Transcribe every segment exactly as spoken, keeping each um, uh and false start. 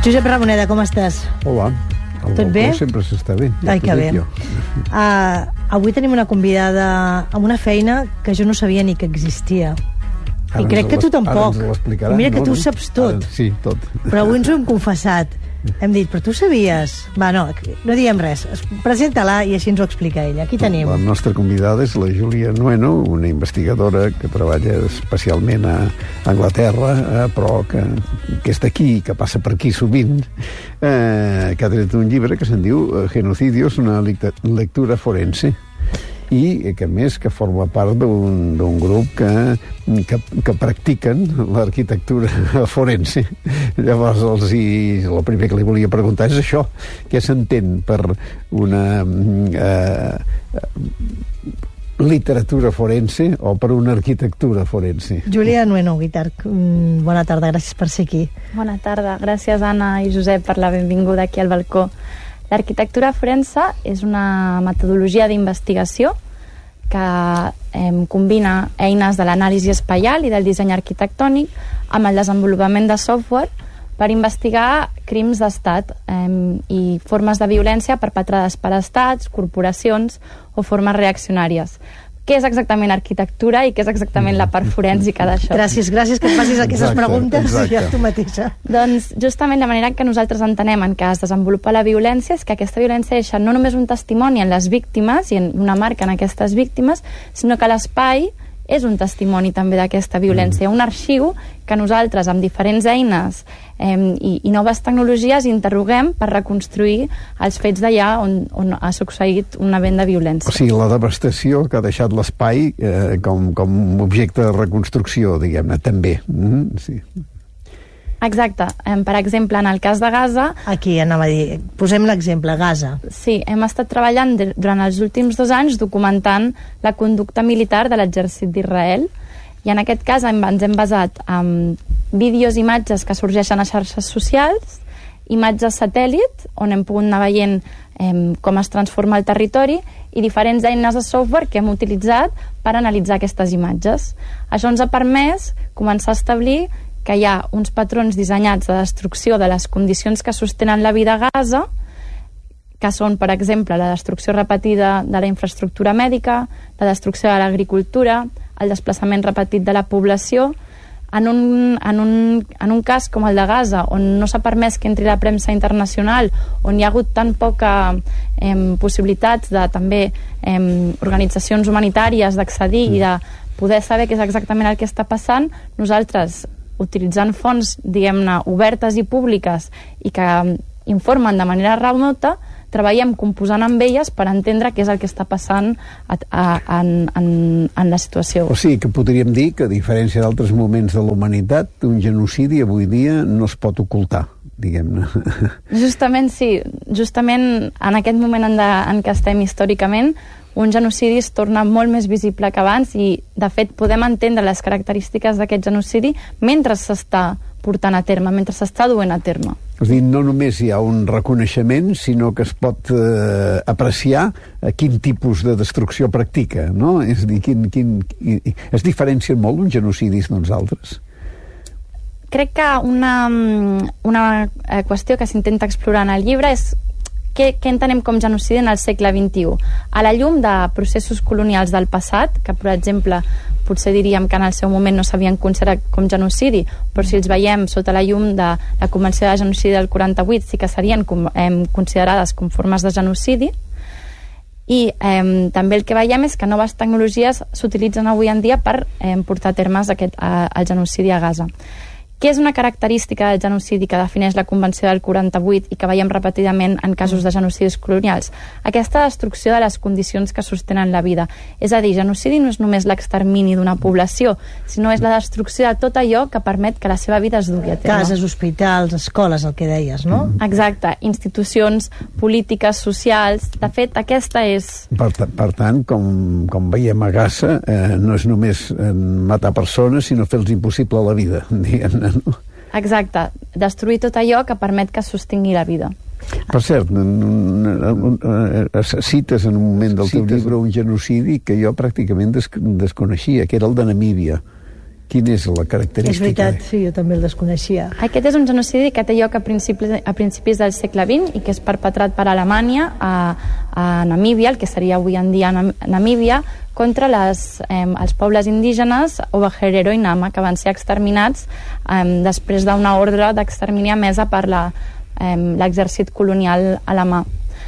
Josep Ramoneda, com estàs? Hola. El Tot bé? Sempre s'està bé. Ja Ai, que bé. Uh, avui tenim una convidada amb una feina que jo no sabia ni que existia. Ara I crec que tu tampoc. I mira que no, tu ho no? saps tot. Ara, sí, tot. Però avui ens ho hem confessat. Hem dit, però tu sabies? Va, no, no diem res. Presenta-la i així ens ho explica ella. Aquí tenim. La nostra convidada és la Júlia Nueno, una investigadora que treballa especialment a Anglaterra, eh, però que, que és d'aquí, que passa per aquí sovint, eh, que ha tret un llibre que se'n diu Genocidios, una lectura forense, i que a més que forma part d'un grup que, que, que practiquen l'arquitectura forense. Llavors els hi, el primer que li volia preguntar és això, què s'entén per una eh, literatura forense o per una arquitectura forense. Júlia Nueno Guitart, bona tarda, gràcies per ser aquí. Bona tarda, gràcies Anna i Josep per la benvinguda aquí al balcó. L'arquitectura forense és una metodologia d'investigació que eh, combina eines de l'anàlisi espaial i del disseny arquitectònic amb el desenvolupament de software per investigar crims d'estat eh, i formes de violència perpetrades per estats, corporacions o formes reaccionàries. Què és exactament arquitectura i què és exactament la part forènsica d'això? Gràcies, gràcies que et facis aquestes exacte, preguntes exacte. Ja tu mateixa. Doncs justament la manera que nosaltres entenem en què es desenvolupa la violència és que aquesta violència deixa no només un testimoni en les víctimes i en una marca en aquestes víctimes, sinó que l'espai és un testimoni també d'aquesta violència, mm. un arxiu que nosaltres amb diferents eines eh, i, i noves tecnologies interroguem per reconstruir els fets d'allà on, on ha succeït un event de violència. O sigui, la devastació que ha deixat l'espai eh, com, com objecte de reconstrucció, diguem-ne, també. Mm, sí. Exacte. Per exemple, en el cas de Gaza... Aquí anava a dir, posem l'exemple, Gaza. Sí, hem estat treballant durant els últims dos anys documentant la conducta militar de l'exèrcit d'Israel i en aquest cas ens hem basat en vídeos i imatges que sorgeixen a xarxes socials, imatges satèl·lit, on hem pogut anar veient eh, com es transforma el territori i diferents eines de software que hem utilitzat per analitzar aquestes imatges. Això ens ha permès començar a establir que hi ha uns patrons dissenyats de destrucció de les condicions que sostenen la vida a Gaza, que són, per exemple, la destrucció repetida de la infraestructura mèdica, la destrucció de l'agricultura, el desplaçament repetit de la població. En un, en un, en un cas com el de Gaza, on no s'ha permès que entri la premsa internacional, on hi ha hagut tan poca eh, possibilitats de també eh, organitzacions humanitàries d'accedir mm. i de poder saber què és exactament el que està passant, nosaltres utilitzant fonts, diguem-ne, obertes i públiques i que informen de manera remota, treballem composant amb elles per entendre què és el que està passant a, a, en, en, en la situació. O sigui, que podríem dir que, a diferència d'altres moments de la humanitat, un genocidi avui dia no es pot ocultar, diguem-ne. Justament sí. Justament en aquest moment en, de, en què estem històricament, un genocidi es torna molt més visible que abans i, de fet, podem entendre les característiques d'aquest genocidi mentre s'està portant a terme, mentre s'està duent a terme. És dir, no només hi ha un reconeixement, sinó que es pot eh, apreciar a quin tipus de destrucció practica, no? És dir, quin, quin, es diferencien molt uns genocidis d'uns altres? Crec que una, una qüestió que s'intenta explorar en el llibre és Què, què entenem com genocidi en el segle vint-i-u? A la llum de processos colonials del passat, que, per exemple, potser diríem que en el seu moment no s'havien considerat com genocidi, però si els veiem sota la llum de la Convenció de Genocidi del quaranta-vuit, sí que serien com, eh, considerades com formes de genocidi. I eh, també el que veiem és que noves tecnologies s'utilitzen avui en dia per eh, portar a termes aquest, a, el genocidi a Gaza. Què és una característica del genocidi que defineix la Convenció del quaranta-vuit i que veiem repetidament en casos de genocidis colonials? Aquesta destrucció de les condicions que sostenen la vida. És a dir, genocidi no és només l'extermini d'una població, sinó és la destrucció de tot allò que permet que la seva vida es dugui a terme. Cases, hospitals, escoles, el que deies, no? Exacte. Institucions polítiques, socials. De fet, aquesta és... Per, per tant, com, com veiem a Gaza, eh, no és només eh, matar persones, sinó fer-los impossible la vida, diguem-ne. No? Exacte, destruir tot allò que permet que sostingui la vida. Per cert, cites en un moment del teu llibre un genocidi que jo pràcticament des desconeixia, que era el de Namíbia. Quina és la característica? És veritat, sí, jo també el desconeixia. Aquest és un genocidi que té lloc a principis, a principis del segle vint i que és perpetrat per Alemanya a, a Namíbia, el que seria avui en dia Namíbia, contra les, eh, els pobles indígenes Ovaherero i Nama, que van ser exterminats eh, després d'una ordre d'extermini emesa per la, eh, l'exèrcit colonial alemà.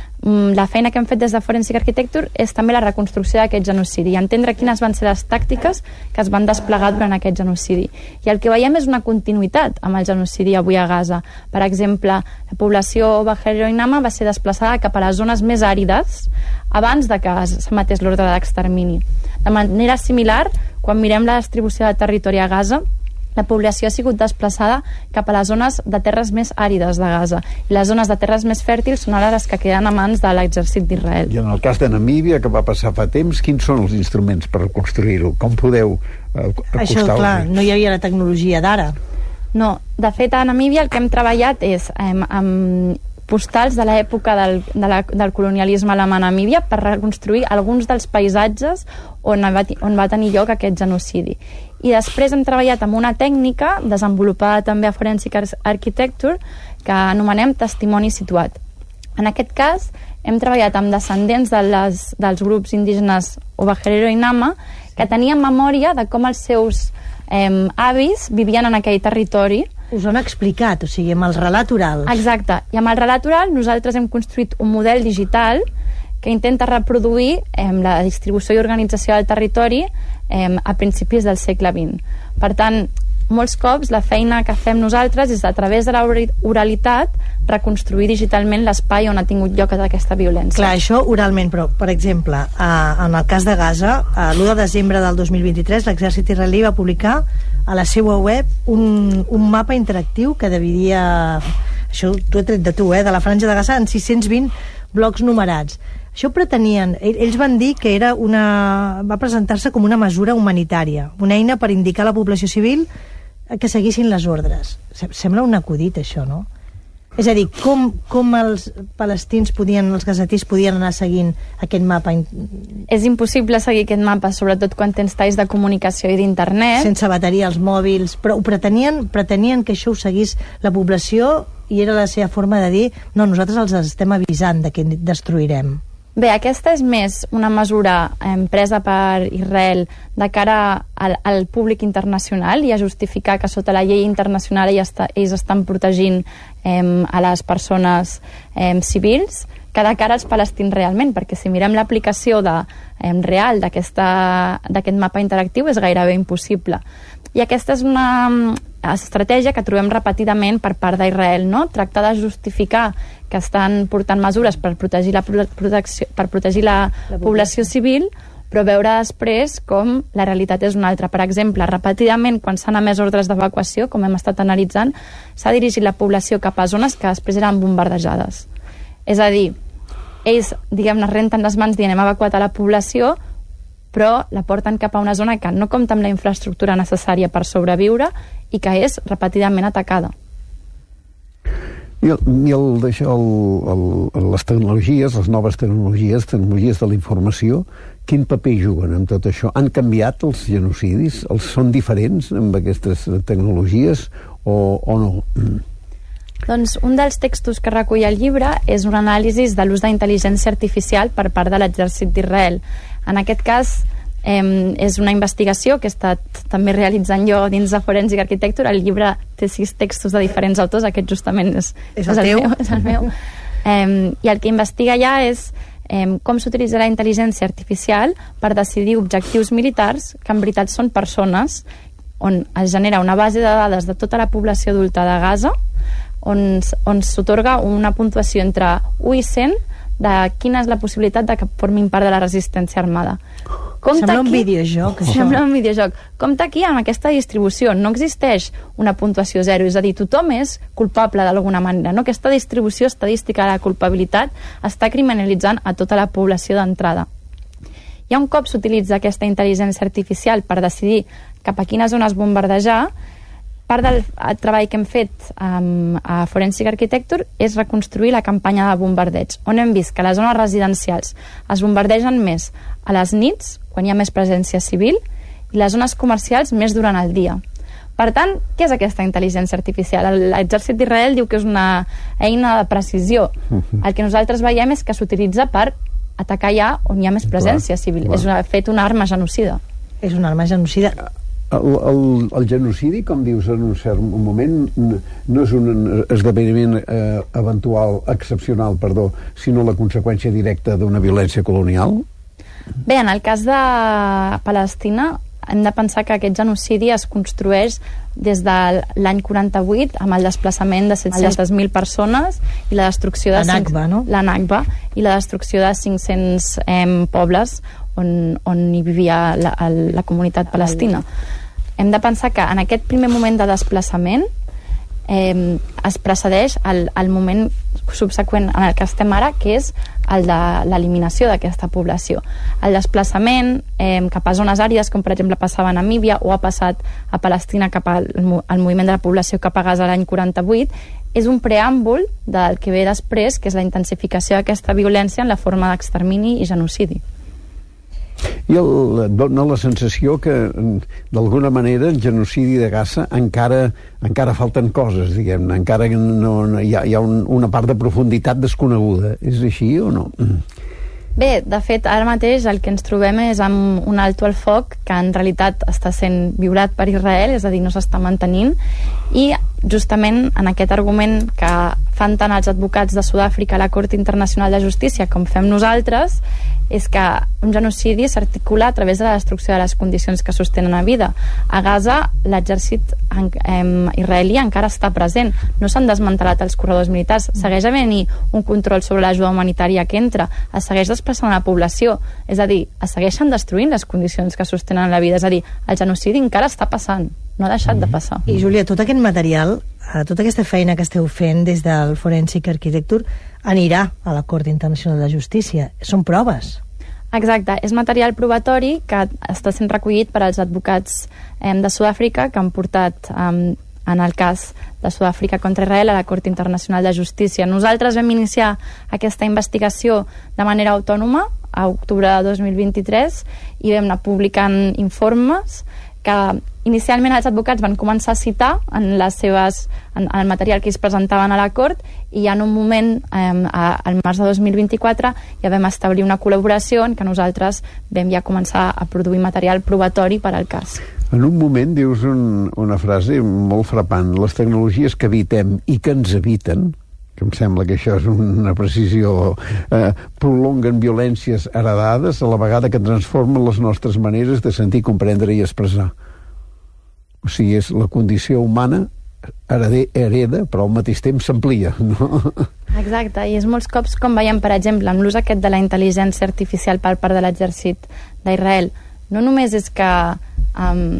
La feina que hem fet des de Forensic Architecture és també la reconstrucció d'aquest genocidi i entendre quines van ser les tàctiques que es van desplegar durant aquest genocidi. I el que veiem és una continuïtat amb el genocidi avui a Gaza. Per exemple, la població Ovaherero i Nama va ser desplaçada cap a les zones més àrides abans de que s'emetés l'ordre d'extermini. De manera similar, quan mirem la distribució del territori a Gaza, la població ha sigut desplaçada cap a les zones de terres més àrides de Gaza. I les zones de terres més fèrtils són ara les que queden a mans de l'exèrcit d'Israel. I en el cas de Namíbia, que va passar fa temps, quins són els instruments per reconstruir-ho? Com podeu eh, acostar-ho? Això, clar, no hi havia la tecnologia d'ara. No, de fet, a Namíbia el que hem treballat és eh, amb postals de l'època del, de la, del colonialisme alemà a Namíbia per reconstruir alguns dels paisatges on va, on va tenir lloc aquest genocidi. I després hem treballat amb una tècnica desenvolupada també a Forensic Architecture que anomenem testimoni situat. En aquest cas hem treballat amb descendents de les, dels grups indígenes Ovaherero i Nama que tenien memòria de com els seus eh, avis vivien en aquell territori. Us ho han explicat, o sigui, amb el relat oral. Exacte, i amb el relat oral nosaltres hem construït un model digital que intenta reproduir eh, la distribució i organització del territori eh, a principis del segle vint. Per tant, molts cops la feina que fem nosaltres és a través de l'oralitat reconstruir digitalment l'espai on ha tingut lloc aquesta violència. Clar, això oralment, però, per exemple, eh, en el cas de Gaza, eh, l'u de desembre del dos mil vint-i-tres, l'exèrcit israelí va publicar a la seva web un, un mapa interactiu que dividia, això t'ho he tret de tu, eh, de la franja de Gaza en sis-cents vint blocs numerats. Això pretenien, ells van dir que era una, va presentar-se com una mesura humanitària, una eina per indicar a la població civil que seguissin les ordres. Sembla un acudit, això, no? És a dir, com, com els palestins podien, els gazatís podien anar seguint aquest mapa? És impossible seguir aquest mapa, sobretot quan tens talls de comunicació i d'internet. Sense bateria als mòbils, però ho pretenien, pretenien que això ho seguís la població i era la seva forma de dir, no, nosaltres els estem avisant de que destruirem. Bé, aquesta és més una mesura eh, presa per Israel de cara al, al públic internacional i a justificar que sota la llei internacional ells, està, ells estan protegint eh, a les persones eh, civils que de cara als palestins realment, perquè si mirem l'aplicació de, eh, real d'aquest mapa interactiu és gairebé impossible. I aquesta és una estratègia que trobem repetidament per part d'Israel, no? Tractar de justificar que estan portant mesures per protegir la, protecció, per protegir la, la població civil, però veure després com la realitat és una altra. Per exemple, repetidament, quan s'han emès ordres d'evacuació, com hem estat analitzant, s'ha dirigit la població cap a zones que després eren bombardejades. És a dir, ells, diguem-ne, renten les mans dient hem evacuat a la població, però la porten cap a una zona que no compta amb la infraestructura necessària per sobreviure i que és repetidament atacada. I, el, i el, això, el, el, les tecnologies, les noves tecnologies, tecnologies de la informació, quin paper juguen amb tot això? Han canviat els genocidis? Els són diferents amb aquestes tecnologies o, o no? Doncs un dels textos que recull el llibre és un anàlisi de l'ús d'intel·ligència artificial per part de l'exèrcit d'Israel. En aquest cas, eh, és una investigació que he estat també realitzant jo dins de Forensic Architecture. El llibre té sis textos de diferents autors, aquest justament és, és, el, és el teu? meu. És el meu. Eh, I el que investiga ja és eh, com s'utilitza la intel·ligència artificial per decidir objectius militars que en veritat són persones, on es genera una base de dades de tota la població adulta de Gaza, on, on s'otorga una puntuació entre u i cent de quina és la possibilitat de que formin part de la resistència armada. Compte Sembla aquí, un videojoc, això. Sembla un videojoc. Compte aquí amb aquesta distribució. No existeix una puntuació zero, és a dir, tothom és culpable d'alguna manera. No? Aquesta distribució estadística de la culpabilitat està criminalitzant a tota la població d'entrada. I un cop s'utilitza aquesta intel·ligència artificial per decidir cap a quines zones bombardejar, part del treball que hem fet um, a Forensic Architecture és reconstruir la campanya de bombardeig, on hem vist que les zones residencials es bombardegen més a les nits, quan hi ha més presència civil, i i les zones comercials més durant el dia. Per tant, què és aquesta intel·ligència artificial? L'exèrcit d'Israel diu que és una eina de precisió. El que nosaltres veiem és que s'utilitza per atacar allà on hi ha més presència civil. És una, fet una arma genocida. És una arma genocida. El, el, el genocidi, com dius en un cert moment, no és un esdeveniment eh, eventual, excepcional, perdó, sinó la conseqüència directa d'una violència colonial? Bé, en el cas de Palestina hem de pensar que aquest genocidi es construeix des de l'any quaranta-vuit amb el desplaçament de set-centes mil persones i la destrucció de... La Nakba, no? La Nakba, i la destrucció de cinc-cents eh, pobles on, on hi vivia la, la comunitat palestina. Hem de pensar que en aquest primer moment de desplaçament eh, es precedeix el, el moment subseqüent en el que estem ara, que és el de l'eliminació d'aquesta població. El desplaçament eh, cap a zones àrides, com per exemple passava a Namíbia o ha passat a Palestina cap al, al moviment de la població cap a Gaza l'any quaranta-vuit, és un preàmbul del que ve després, que és la intensificació d'aquesta violència en la forma d'extermini i genocidi. I el, dona la sensació que d'alguna manera el genocidi de Gaza encara, encara falten coses, diguem-ne, encara no, no, hi ha, hi ha un, una part de profunditat desconeguda. És així o no? Bé, de fet, ara mateix el que ens trobem és amb un alto al foc que en realitat està sent violat per Israel, és a dir, no s'està mantenint, i justament en aquest argument que fan tant els advocats de Sud-àfrica a la Cort Internacional de Justícia com fem nosaltres, és que un genocidi s'articula a través de la destrucció de les condicions que sostenen la vida. A Gaza l'exèrcit eh, israelí encara està present, no s'han desmantelat els corredors militars, segueix havent-hi un control sobre l'ajuda humanitària que entra, es segueix desplaçant la població, és a dir, es segueixen destruint les condicions que sostenen la vida, és a dir, el genocidi encara està passant, no ha deixat de passar. I Júlia, tot aquest material, tota aquesta feina que esteu fent des del Forensic Architecture anirà a la Cort Internacional de Justícia. Són proves. Exacte, és material probatori que està sent recollit per als advocats eh, de Sud-àfrica que han portat eh, en el cas de Sud-àfrica contra Israel a la Cort Internacional de Justícia. Nosaltres vam iniciar aquesta investigació de manera autònoma a octubre de dos mil vint-i-tres i vam anar publicant informes que inicialment els advocats van començar a citar en les seves, en, en el material que ells presentaven a la Cort, i ja en un moment, eh, al març de dos mil vint-i-quatre, ja vam establir una col·laboració en què nosaltres vam ja començar a produir material probatori per al cas. En un moment dius un, una frase molt frapant: les tecnologies que evitem i que ens eviten, que em sembla que això és una precisió, eh, prolonguen violències heredades a la vegada que transformen les nostres maneres de sentir, comprendre i expressar. O sigui, és la condició humana herede, hereda, però al mateix temps s'amplia, no? Exacte, i és molts cops com veiem, per exemple, amb l'ús aquest de la intel·ligència artificial per part de l'exèrcit d'Israel. No només és que um,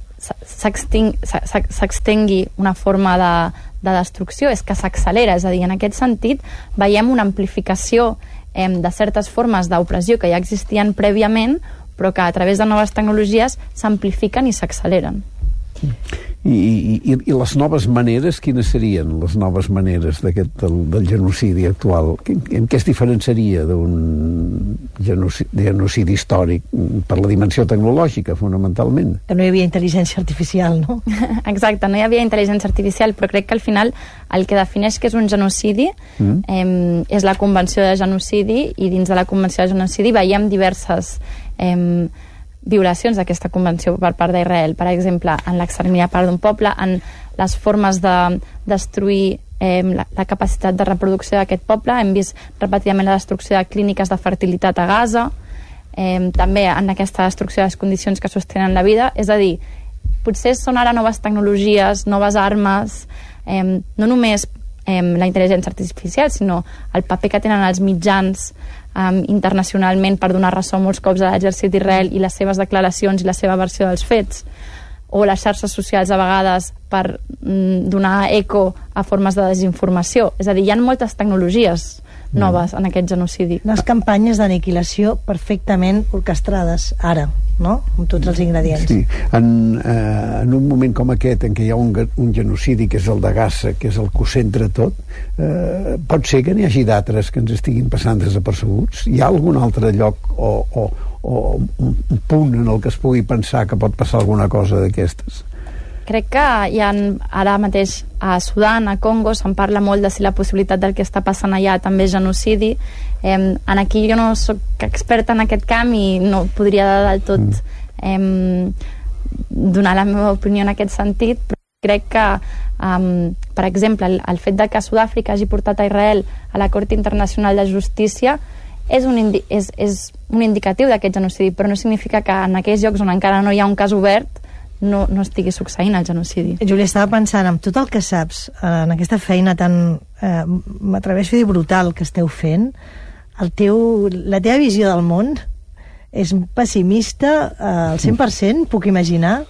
s'extengui una forma de, de destrucció, és que s'accelera, és a dir, en aquest sentit veiem una amplificació eh, de certes formes d'opressió que ja existien prèviament, però que a través de noves tecnologies s'amplifiquen i s'acceleren. I, i, i les noves maneres, quines serien les noves maneres d'aquest, del, del genocidi actual? En, en què es diferenciaria d'un genocidi, genocidi històric per la dimensió tecnològica, fonamentalment? Que no hi havia intel·ligència artificial, no? Exacte, no hi havia intel·ligència artificial, però crec que al final el que defineix que és un genocidi mm. eh, és la Convenció de Genocidi, i dins de la Convenció de Genocidi veiem diverses eh, violacions d'aquesta convenció per part d'Israel, per exemple, en l'extermini a part d'un poble, en les formes de destruir eh, la, la capacitat de reproducció d'aquest poble. Hem vist repetidament la destrucció de clíniques de fertilitat a Gaza, eh, també en aquesta destrucció de les condicions que sostenen la vida. És a dir, potser són ara noves tecnologies, noves armes, eh, no només eh, la intel·ligència artificial, sinó el paper que tenen els mitjans Um, internacionalment per donar ressò molts cops a l'exèrcit d'Israel i les seves declaracions i la seva versió dels fets, o les xarxes socials a vegades per mm, donar eco a formes de desinformació. És a dir, hi ha moltes tecnologies noves en aquest genocidi. Les campanyes d'aniquilació perfectament orquestrades ara, no? Amb tots els ingredients. Sí. En, eh, en un moment com aquest, en què hi ha un, un genocidi que és el de Gaza, que és el que ho centra tot, eh, pot ser que n'hi hagi d'altres que ens estiguin passant desapercebuts? Hi ha algun altre lloc o, o, o un punt en el que es pugui pensar que pot passar alguna cosa d'aquestes? Crec que hi ha ara mateix a Sudan, a Congo, se'n parla molt de si la possibilitat del que està passant allà també és genocidi. Eh, en aquí jo no soc experta en aquest camp i no podria del tot eh, donar la meva opinió en aquest sentit, però crec que, um, per exemple, el, el fet de que Sud-àfrica hagi portat a Israel a la Cort Internacional de Justícia és un, indi és, és un indicatiu d'aquest genocidi, però no significa que en aquells llocs on encara no hi ha un cas obert no, no estigui succeint el genocidi. Júlia, estava pensant en tot el que saps en aquesta feina tan, eh, m'atreveixo a dir, brutal que esteu fent. El teu, la teva visió del món és pessimista eh, al cent per cent, puc imaginar?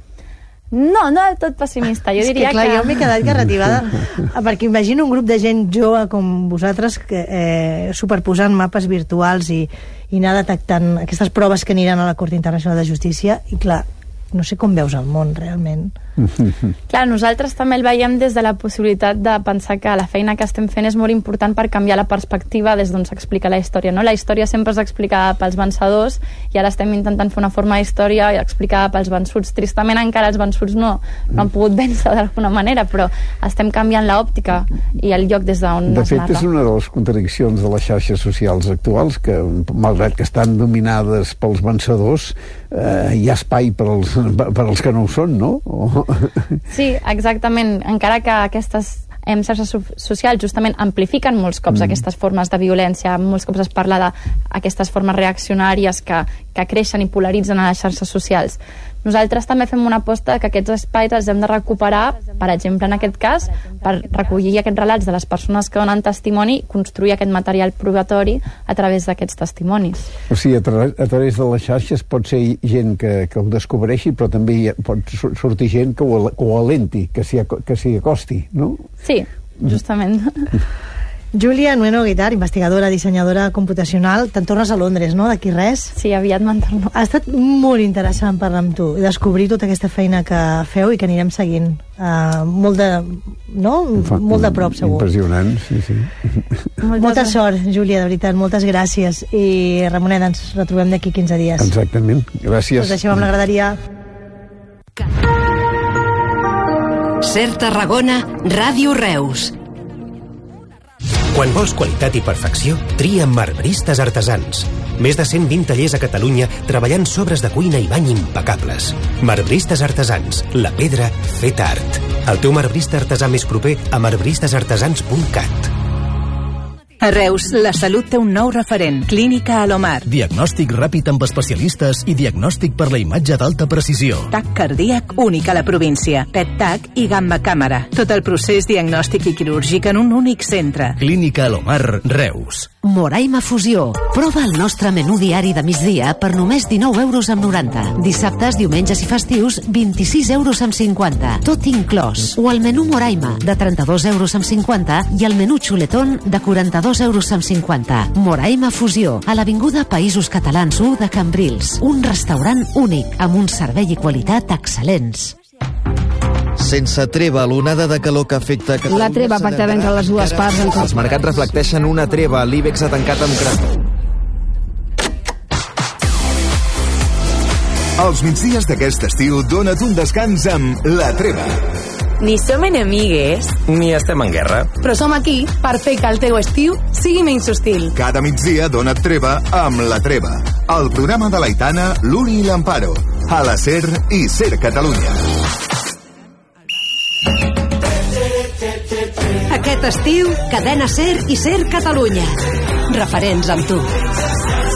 No, no del tot pessimista. Jo és diria que, clar, que... jo m'he quedat garrativada perquè imagino un grup de gent jove com vosaltres que, eh, superposant mapes virtuals i, i anar detectant aquestes proves que aniran a la Cort Internacional de Justícia i clar, no sé com veus el món realment. Clar, nosaltres també el veiem des de la possibilitat de pensar que la feina que estem fent és molt important per canviar la perspectiva des d'on s'explica la història, no? La història sempre és explicada pels vencedors i ara estem intentant fer una forma d'història explicada pels vençuts. Tristament encara els vençuts no, no han pogut vèncer d'alguna manera, però estem canviant l'òptica i el lloc des d'on es narra. De fet, és una de les contradiccions de les xarxes socials actuals, que malgrat que estan dominades pels vencedors, eh, hi ha espai per als, per als que no ho són, no? O... Sí, exactament. Encara que aquestes em, xarxes socials justament amplifiquen molts cops mm. aquestes formes de violència, molts cops es parla d'aquestes formes reaccionàries que, que creixen i polaritzen a les xarxes socials. Nosaltres també fem una aposta que aquests espais els hem de recuperar, per exemple, en aquest cas, per recollir aquests relats de les persones que donen testimoni i construir aquest material probatori a través d'aquests testimonis. O sigui, a, tra a través de les xarxes pot ser gent que, que ho descobreixi, però també hi ha, pot sortir gent que ho, que ho alenti, que s'hi acosti, no? Sí, justament. Júlia Nueno Guitart, investigadora, dissenyadora computacional, te'n tornes a Londres, no?, d'aquí res? Sí, aviat me'n torno. Ha estat molt interessant parlar amb tu i descobrir tota aquesta feina que feu i que anirem seguint. Uh, molt de... no? Fa, molt de prop, segur. Impressionant, sí, sí. Molta, molta sort, Júlia, de veritat, moltes gràcies. I Ramoneda, ens retrobem d'aquí quinze dies. Exactament, gràcies. Us deixem amb la graderia. Ser Tarragona, Ràdio Reus. Quan vols qualitat i perfecció, tria Marbristes Artesans. Més de cent vint tallers a Catalunya treballant sobres de cuina i bany impecables. Marbristes Artesans, la pedra feta art. El teu marbrista artesà més proper a marbristes artesans punt cat. A Reus, la salut té un nou referent, Clínica Alomar. Diagnòstic ràpid amb especialistes i diagnòstic per la imatge d'alta precisió. TAC cardíac únic a la província, P E T-TAC i gamma càmera. Tot el procés diagnòstic i quirúrgic en un únic centre. Clínica Alomar, Reus. Moraima Fusió. Prova el nostre menú diari de migdia per només dinou euros amb noranta. Dissabtes, diumenges i festius, vint-i-sis euros amb cinquanta. Tot inclòs. O el menú Moraima, de trenta-dos euros amb cinquanta, i el menú Xuletón, de quaranta-dos euros amb cinquanta. Moraima Fusió, a l'avinguda Països Catalans u de Cambrils. Un restaurant únic, amb un servei i qualitat excel·lents. Sense treva, l'onada de calor que afecta... La treva pactada entre les dues parts... Els mercats reflecteixen una treva. L'Ibex ha tancat amb creu. Els migdies d'aquest estiu dona't un descans amb La Treva. Ni som enemigues, ni estem en guerra, però som aquí per fer que el teu estiu sigui menys hostil. Cada migdia dona't treva amb La Treva, el programa de l'Aitana, l'Uri i l'Amparo, a la SER i SER Catalunya. Aquest estiu, Cadena SER i SER Catalunya. Referents amb tu.